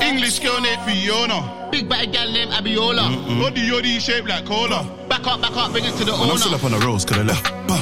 English girl named Fiona. Big bad gal named Abiola. Body yoddy shaped like cola. Back up, bring it to the Man, I'm owner. still up on the roads, could I left.